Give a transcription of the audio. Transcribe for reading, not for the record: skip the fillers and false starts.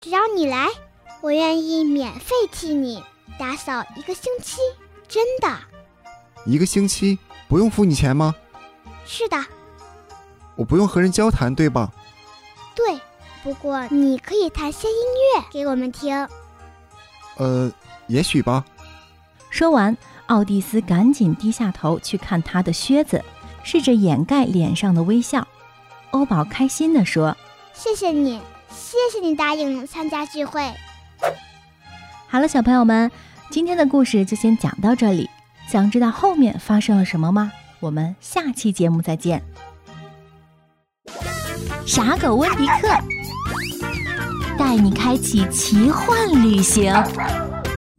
只要你来，我愿意免费替你打扫1个星期，真的。 1个星期不用付你钱吗？ 是的。 我不用和人交谈，对吧？ 对，不过你可以弹些音乐给我们听。 也许吧。 说完，奥蒂斯赶紧低下头去看他的靴子，试着掩盖脸上的微笑。欧宝开心地说： 谢谢你答应参加聚会。 好了，小朋友们，今天的故事就先讲到这里。想知道后面发生了什么吗？我们下期节目再见。傻狗温迪克带你开启奇幻旅行。